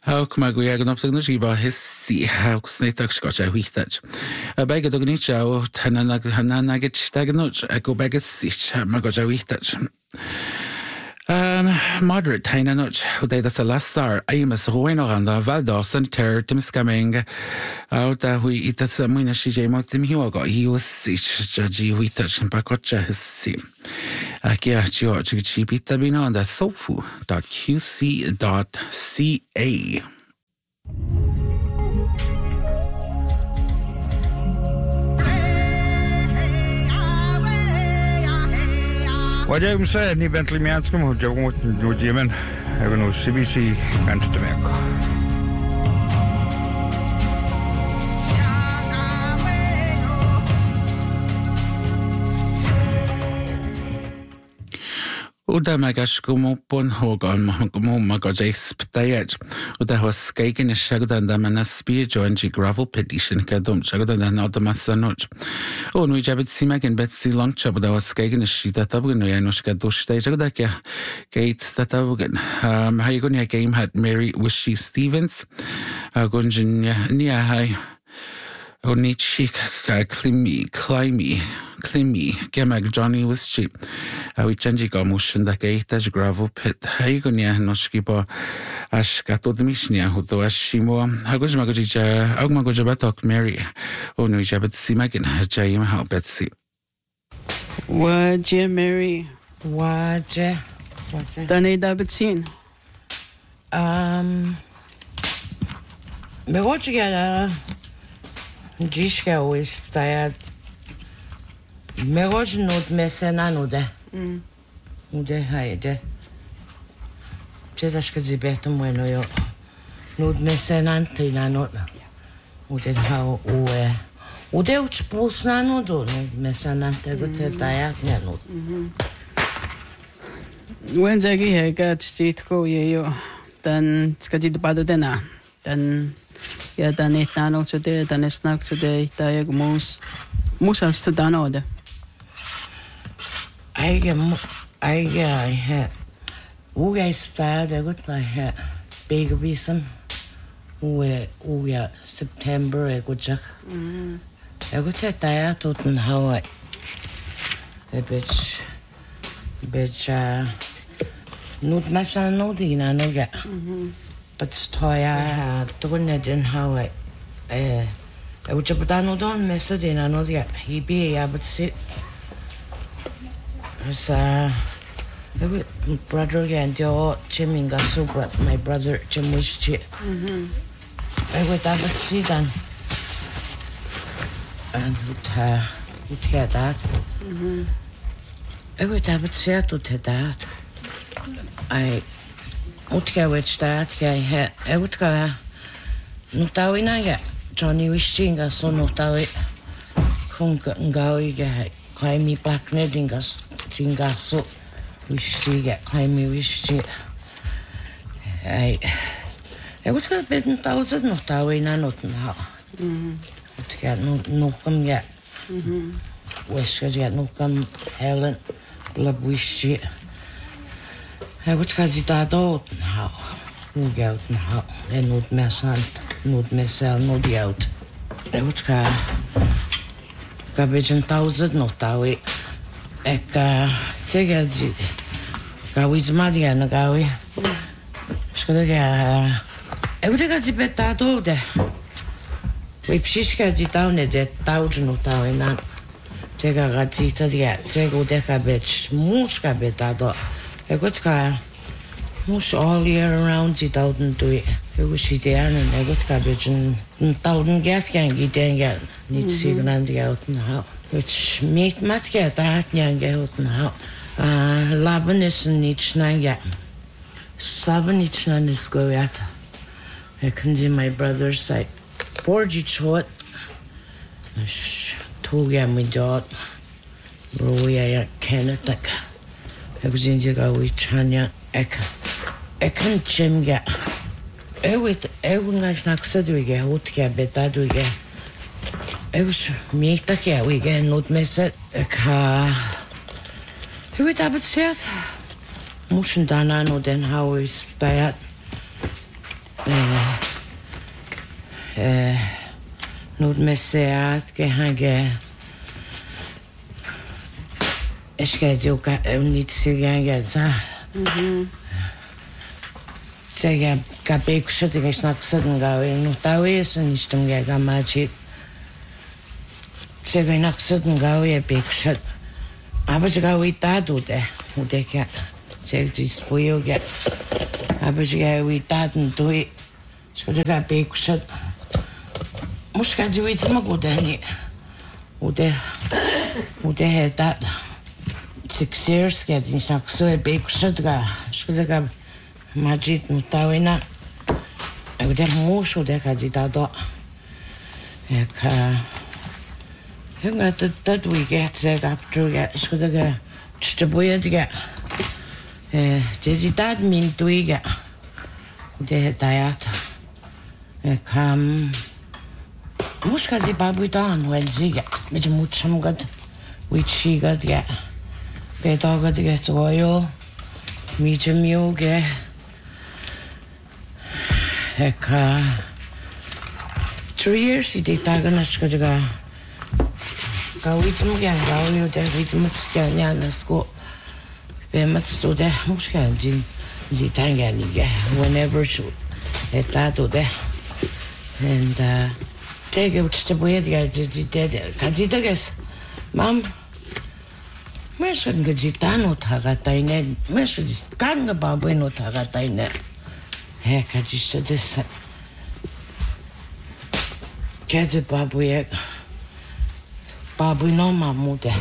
Hauk ma go ag an optag na ba his hauk sneitach scotch a huichtach. A begad og nich o hana nagit stagnot a go begad sich ma go a huichtach. Moderate taina nuch, they that's a last star. I am a roino on the Valdos ter Tim Scamming out that we eat that some winner she motim hugo. He was sich judgy we touch and pacocha his sim. Akia George Chipita Bino on that sofu.qc.ca. Wat jij zei, niet bent Limiaanse, maar je moet doen Jemen. Hebben we CBC kant te maken. Uda magash kumupon hogan magajes ptayaj. Uda was skaken shagdan da manaspi joinji gravel petition kadum shagdan da nada masanoch. O nu jabet simagen betsi longcha but was skaken shita tabgan ya no shkadu stage da ke gates da tabgan. Haygonia game had Mary Wishy Stevens. Gunjin nia hay. Onichi Climby, Gemag Johnny was cheap. We change motion that gate as gravel pit. Hagonia Noskiba Ashkato the Mishnia, who do as Shimo, Hagosmagojija, Agmagojabatok Mary, Onu Jabet Simagin, Jaim how Betsy. Waja Mary. Waja. Dane Dabetzin. Me watch together. Dziśka always tired. Me watch not mesena nude. Nude haide. Przecież kiedy beto bueno yo. Nud mesena tina not. Ude how ue. Ude uch pusna nudo. Nud mesena tego te tired ne nud. When zagi hegat stitko yo. Dan skadi de pado dena. Dan ja, dan is dan today, dan is nog today, dat je moest als te dan orde. Hoe is het dat goed bij Begerbisen? Hoe September ik goed zeg. Ik goed het daar tot een Hawaii. Een beetje niet met zijn nodig nog ja. But stoya doing in Hawaii. I would have done on message in another. He be but sit. As brother and your Jim in Gasubra, my brother Jim Wish. I would have sit then. And would hear that. I would have said to that. Utka which that guy utka nutawi na ga Johnny Wishinga so nutawi kung ngawi ga Climby Black Nedingas tinga so Wishiga Climby Wishi I utka bitten 1000 nutawi na not na utka no come yet wish ga no come Helen love Wishi I would cause it out now. Who out now? And not mess hunt, not mess out, not out. I would call cabbage and 1000 not away. Take a Gawi's Madiana Gawi. Scoda. I would have got the bed out of there. We pishka it down at that 1000 not away now. Take a ratita yet, take a cabbage, much cabbage out. I got car most all year around it out and do it. I was she down and I got cabbage and 1000 gas can get down yet. Need signal out now. Which meat must get that young out now. Laban is in each night yet. 7 each night is go at. I can see my brother's side. 4 each what? 2 get me dot. Roy, I can't take. I was in the go with Chanya. I can't Jim get. I would not say we get out to get better. Do get. I was make the care we get not miss it. Who would have it said? Motion done, I know then how is bad. Nút messeat ke hange. Eske joka nit siganga za. Sega kapek shooting snacksen gawe no tawesen istunga gamachi. Sega naksen gawe pekshot. Abajiga witadu de udeka. Sega dispoyoga. Abajiga witadn dui. Skodaga pekshot. Muska jiwit magudani. Ude hetat. 6 years get in snakso pekshot ga. Skodaga Majid mutawina. Ude musho de kajitado. Eka. Hynga dyd wy get seg after get skodaga distributed get. Jezi dad min dwi get. Ude diet. Kam muska di babu dan when ziga. Mit mucham gad which she gad get. Bedogad get oil. Mijam yo get. Eka 3 years he did tagana skodaga. Gawitsm gan gawiu de witsmats ganya sko. Be matsu de muska ji tangani ge whenever she etato de. And take it to boy de kajitages. Mam Meshan gajitano tagataine. Meshan is kanga babuino tagataine. Heka just this. Kaje babuye. Babu no mamude.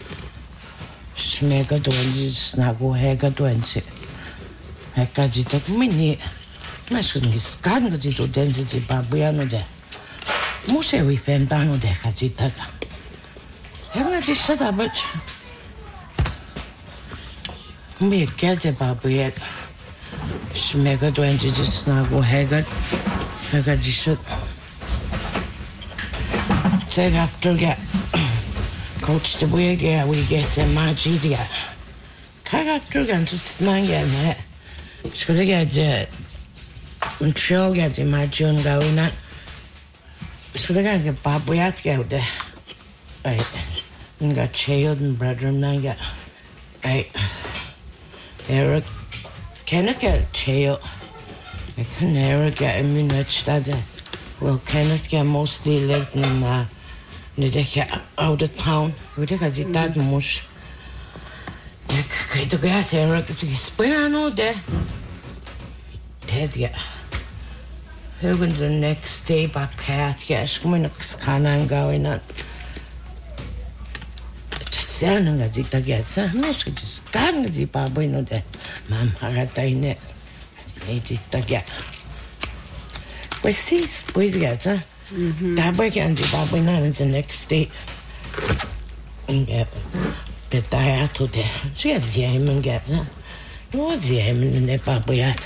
Smega doenzi snago hega doenzi. Heka jitak mini. Meshan is kanga jito denzi babuyano de. Muse we pendano de kajitaga. Hega just abach. Me kaje babuye. Smega doenzi snago hega jisut. Take after get coach the way we get a magic. Kag after gan to nanga. Should get Montreal get in my June going on. Should I get babuyat out there? I got child and brother nanga. I Eric cannot get child. I can never get a minute study. Well, Kenneth get mostly lived in out of town. We take a dad mush. I took gas Eric to spin on there. Ted, yeah. Who wins the next day back cat? Yes, coming up scanning going on. Just sending a dita gets a message. Just scanning the babuino there. Mam, I got in it. I did get. But see, boys get, huh? Dabba can do babuina the next day. But I had to there. She has the aim and gets, huh? What's the aim in the babuyat?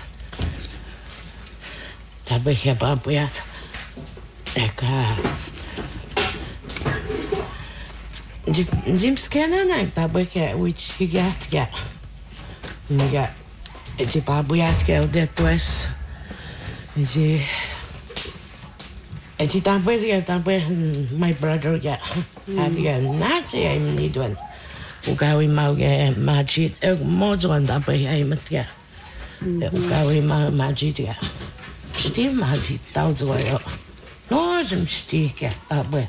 Dabba here babuyat. Jim Scanner, like Dabba here, which he got. You got it's a babuyat girl that was. Is he? It's my brother got not I'm need one. Ugawi Mauga Majid Mozo and I'm at ya. Ugawi Majid. Still Majid down the way. No, some stick at that way.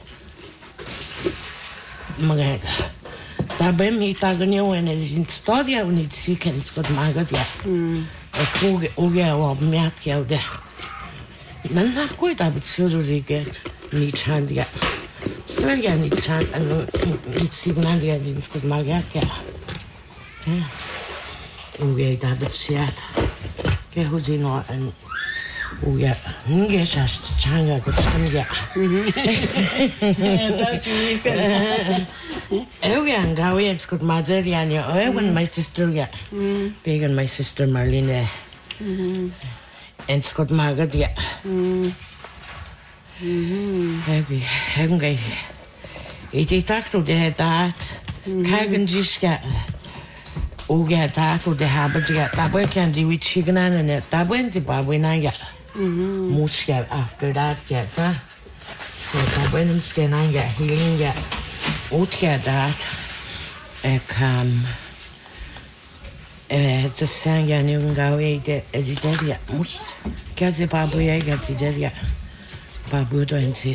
Magaga. Tabem he tagan when it is in study. I need sick and it's got maggot. A cool Uga or Miat out there. Nana quite a bit seriously need hand ya. Sverige need hand and it's signalia didn't good magaka. We ate a bit siat. Get who's in and we are Ngesha Changa could stand ya. And Gawi, it's good Mazarian. Oh, when my sister got big and my sister Marlene. And Scott Margaret, yeah. Happy. It talked to the head that. Kagan Jiska. Oh, get that to the habit. That way can do with chicken and it. That went to Babwina. Moose get after that get that. So when I'm staying on get healing get out get that. The sang ya new go eat as it did yet. Moose get the babu get it did yet. Babu don't see.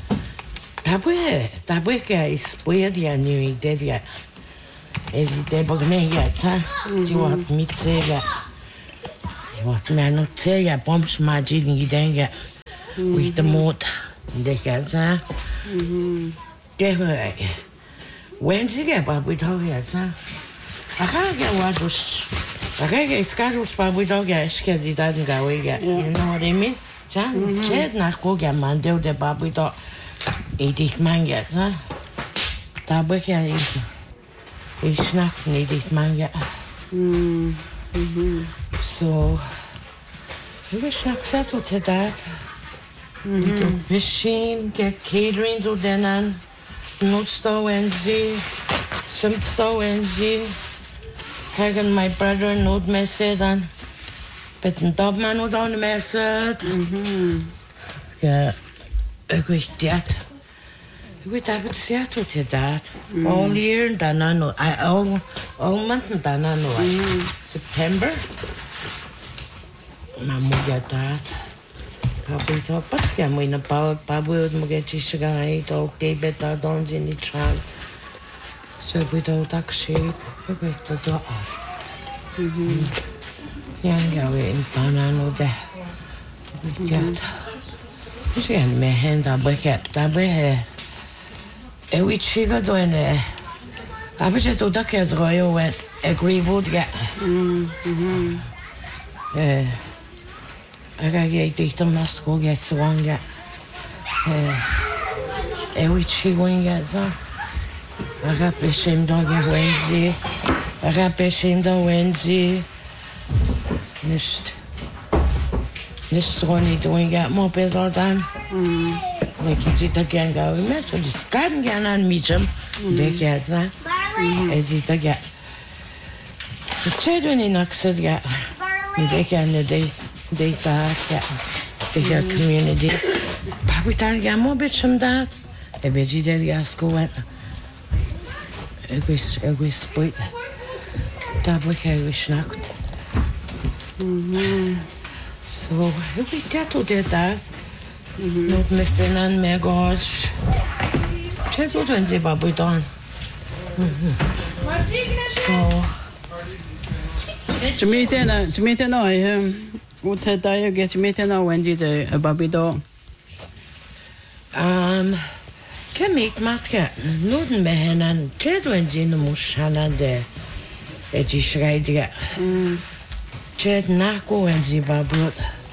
Tabu is weird ya new did yet. Is it the buggy yet, huh? Do you want me to say that? What man not say ya bombs my genie then get with the moat they get that. When she get up with her yet, huh? I can't get what was I can't get schedules but we don't get scheduled that go away yet. You know what I mean? Said not go get man do the baby we thought 80 man yet, huh? That we can eat. It's not needed man yet. So we wish not settled to that. Machine get catering to then and no store and some store and Hagen my brother no message and but top man no down the message. Yeah, I wish that. We have settled to that. All year and all month and September. Mama get that. Probably thought, but scam when about Babu get you sugar, dog, David, our dons in the child. So without that shape, we wait the door. Young guy in banana there. With that. She had my hand up, wake up, that way. We chica doing it. I was just to duck as Royal went agree would get. I got get the mask go get so one get. We chica wing get so. I got the same dog at Wednesday. I got the same dog Wednesday. This one doing get more better than. Like it again go met so the scan can and meet them they get that as it again the children in access get they can the data the community but we can't get more bit from that a vegetarian school went it was split that we snacked so we did that. Not missing and my gosh. Just what when they babu done. So Jamaica no what had I get Jamaica no when did a baby dog? Can meet Matka, Norden behen and Ted when in the Mushana there. Edgy Schreidiga. Ted Nako and the babu.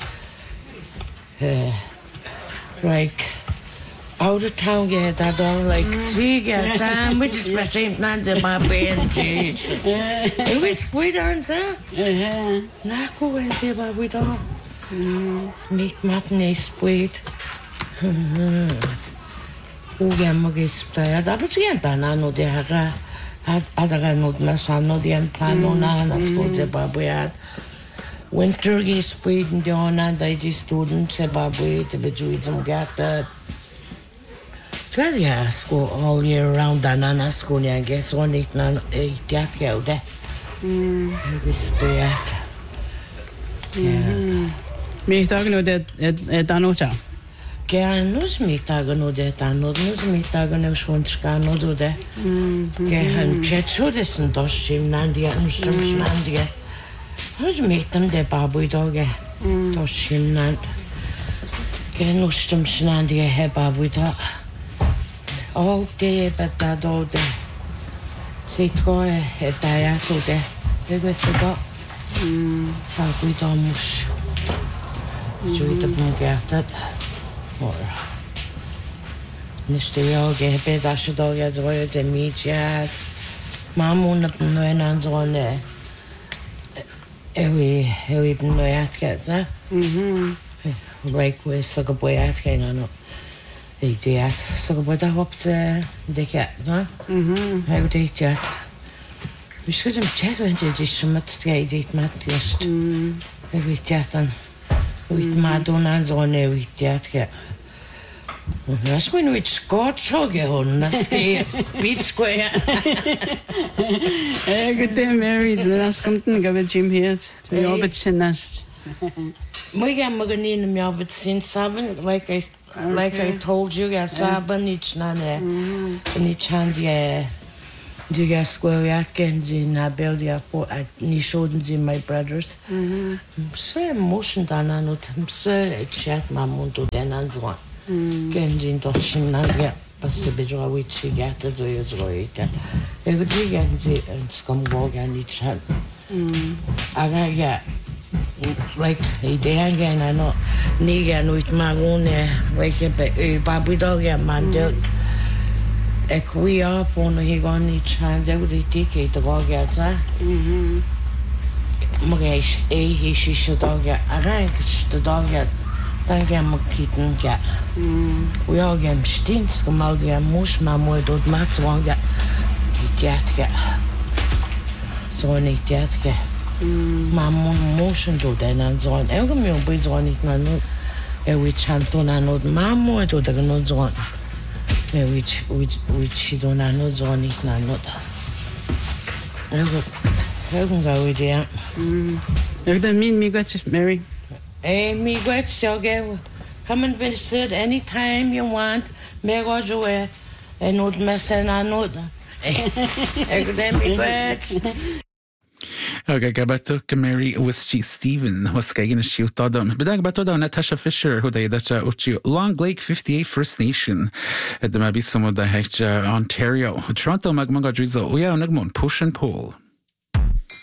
Like out of town get that all like see get time which is my same not the baby and it was sweet answer. Not go and say about we don't meet matinee sweet. Ugemogis tired. I was again done. I know they had other not my son, no the and plan on a school the baby. Winter is waiting down and I just students about to be doing some gather. So yeah, school all year round and school I guess one eat none that go there. It was weird. Yeah. Me talking about that Danocha. Can nus me tagen that and nus me tagen of Schwanska do there. Can chat so this and does him Nandia and Nandia. How's meet them the babu dog? Does him not get no stum snandy a babu dog? All day, but that all day. Say, go a diato there. They went to dog. Babu dog mush. So we don't get that. Or Mr. Yogi, bed I should all get away to meet yet. Mamma up no hands on there. We been no at gets that. Like with sugar boy at can I know. They did sugar boy that up there. They get no. I would eat that. We should have chat when they just so much to eat Matt just. Every chat and With Madonna on there with that. That's when we Scott Chogge on the beach square. Good day, Mary. Last company go with Jim here. We all but nest. We got Maganin Melbert since 7, like I told you, got 7 each nane. And each hand, yeah. Do you guys square Atkins in a building at Nishoden in my brothers? So emotion done on it. So chat my mundo then and so on. Genjin Doshin Naga, Pacific, which he got the years ago. Every day and Scumwog and each hand. I got like a day again, I know Nigan with my own, like a baby dog and man. Ek we up on he gone each hand, they would take the dog at that. Mugesh, he should dog at a rank, the dog at. Dan gaan we kitten ja. We all gaan stinks gemaakt ja moes maar mooi dood maakt zo ja. Dit ja. Zo niet ja. Maar motion dood en dan zo en elke meer bij zo niet maar nu. We chanten aan het maar mooi dood dat nog zo. We doen aan het zo niet naar het. Elke gaan we ja. Ik denk me got Mary. Hey, me great show. Come and visit anytime you want. Me go joy. And not messing on not. Me great. Okay, gabato Mary was she Stephen was skating a shoot Adam. But then gabato Natasha Fisher who they that uchi Long Lake 58 First Nation at the maybe some of the Ontario. Toronto magmaga drizzle. We are nagmon push and pull.